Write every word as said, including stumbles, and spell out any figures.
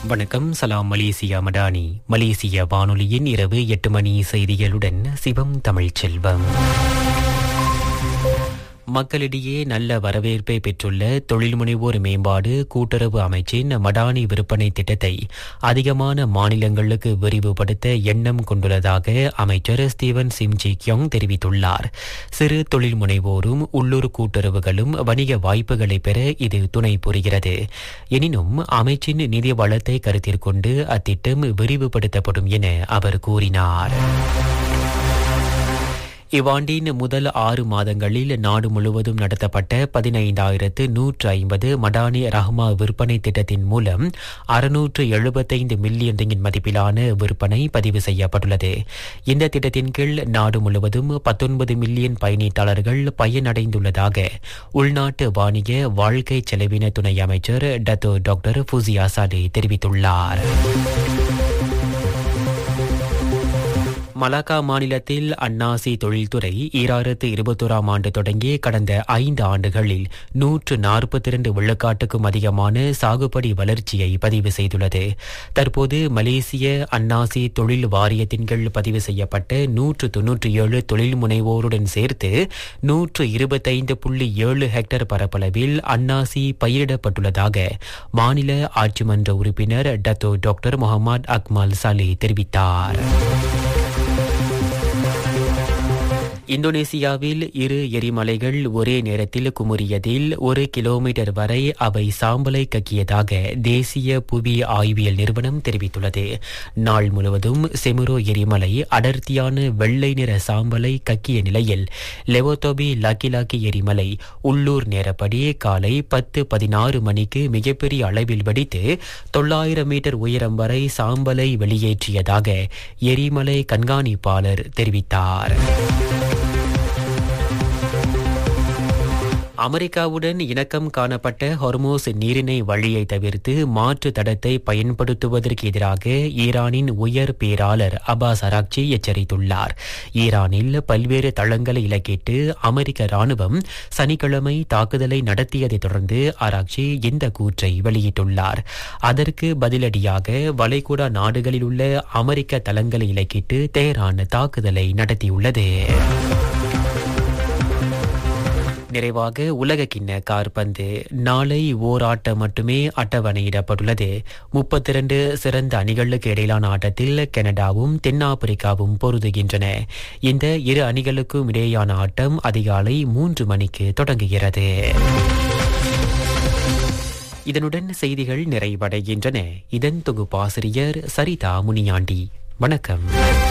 வணக்கம். சலாம் மலேசியா மடானி. மலேசிய வானொலியின் இரவு எட்டு மணி செய்திகளுடன் சிவம் தமிழ்ச்செல்வம். மக்களிடையே நல்ல வரவேற்பை பெற்றுள்ள தொழில் முனைவோர் மேம்பாடு கூட்டுறவு அமைச்சின் மடானி விற்பனை திட்டத்தை அதிகமான மாநிலங்களுக்கு விரிவுபடுத்த எண்ணம் கொண்டுள்ளதாக அமைச்சர் ஸ்டீவன் சிம் ஜி கியோங் தெரிவித்துள்ளார். சிறு தொழில் முனைவோரும் உள்ளூர் கூட்டுறவுகளும் வணிக வாய்ப்புகளை பெற இது துணை புரிகிறது. எனினும் அமைச்சின் நிதி வளத்தை கருத்தில் கொண்டு அத்திட்டம் விரிவுபடுத்தப்படும் என அவர் கூறினார். இவ்வாண்டின் முதல் ஆறு மாதங்களில் நாடு முழுவதும் நடத்தப்பட்ட பதினைந்தாயிரத்து நூற்று ஐம்பது மடானி ரஹ்மா விற்பனை திட்டத்தின் மூலம் அறுநூற்று எழுபத்தைந்து மில்லியன் ரிங்கிட் மதிப்பிலான விற்பனை பதிவு செய்யப்பட்டுள்ளது. இந்த திட்டத்தின் கீழ் நாடு முழுவதும் பத்தொன்பது மில்லியன் பயனீட்டாளர்கள் பயனடைந்துள்ளதாக உள்நாட்டு வாணிக வாழ்க்கை செலவின துணை அமைச்சர் டத்தோ டாக்டர் ஃபுசியா சாலே தெரிவித்துள்ளார். மலாக்கா மாநிலத்தில் அன்னாசி தொழில்துறை ஈராயிரத்து இருபத்தோராம் ஆண்டு தொடங்கி கடந்த ஐந்து ஆண்டுகளில் நூற்று நாற்பத்தி இரண்டு விழுக்காட்டுக்கும் அதிகமான சாகுபடி வளர்ச்சியை பதிவு செய்துள்ளது. தற்போது மலேசிய அன்னாசி தொழில் வாரியத்தின் கீழ் பதிவு செய்யப்பட்ட நூற்று தொன்னூற்றி ஏழு தொழில் முனைவோருடன் சேர்த்து நூற்று இருபத்தைந்து புள்ளி ஏழு ஹெக்டேர் பரப்பளவில் அன்னாசி பயிரிடப்பட்டுள்ளதாக மாநில ஆட்சிமன்ற உறுப்பினர் டத்தோ டாக்டர் முகமது அக்மல் சாலே தெரிவித்தார். இந்தோனேசியாவில் இரு எரிமலைகள் ஒரே நேரத்தில் குமுறியதில் ஒரு கிலோமீட்டர் வரை அவை சாம்பலை கக்கியதாக தேசிய புவி ஆய்வியல் நிறுவனம் தெரிவித்துள்ளது. நாள் முழுவதும் செமுரோ எரிமலை அடர்த்தியான வெள்ளை நிற சாம்பலை கக்கிய நிலையில் லெவோதோபி லாக்கி எரிமலை உள்ளூர் நேரப்படி காலை பத்து பதினாறு மணிக்கு மிகப்பெரிய அளவில் வெடித்து தொள்ளாயிரம் மீட்டர் உயரம் வரை சாம்பலை வெளியேற்றியதாக எரிமலை கண்காணிப்பாளர் தெரிவித்தார். அமெரிக்காவுடன் இணக்கம் காணப்பட்ட ஹொர்மோஸ் நீரிணை வழியை தவிர்த்து மாற்று தடத்தை பயன்படுத்துவதற்கு எதிராக ஈரானின் உயர் பேராளர் அப்பாஸ் அராக்சி எச்சரித்துள்ளார். ஈரானில் பல்வேறு தளங்களை இலக்கிட்டு அமெரிக்க ராணுவம் சனிக்கிழமை தாக்குதலை நடத்தியதைத் தொடர்ந்து அராக்சி இந்த கூற்றை வெளியிட்டுள்ளார். அதற்கு பதிலடியாக வளைகுடா நாடுகளில் உள்ள அமெரிக்க தளங்களை இலக்கிட்டு தெஹ்ரான் தாக்குதலை நடத்தியுள்ளது. நிறைவாக உலக கிண்ண காற்பந்து. நாளை ஓர் ஆட்டம் மட்டுமே அட்டவணையிடப்பட்டுள்ளது. முப்பத்தி இரண்டு சிறந்த அணிகளுக்கு இடையிலான ஆட்டத்தில் கனடாவும் தென்னாப்பிரிக்காவும் பொருதுகின்றன. இந்த இரு அணிகளுக்கும் இடையேயான ஆட்டம் அதிகாலை மூன்று மணிக்கு தொடங்குகிறது. இதனுடன் செய்திகள் நிறைவடைகின்றன. இதன் தொகுப்பாசிரியர் சரிதா முனியாண்டி. வணக்கம்.